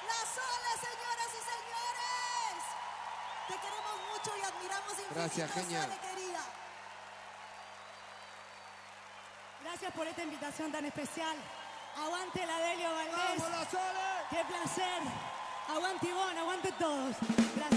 La Sole, señoras y señores. Te queremos mucho y admiramos infinito. Gracias, genial. Sole, querida. Gracias por esta invitación tan especial. Aguante la Delio Valdés. ¡Vamos, la Sole! ¡Qué placer! Aguante Ivonne, aguante todos. Gracias.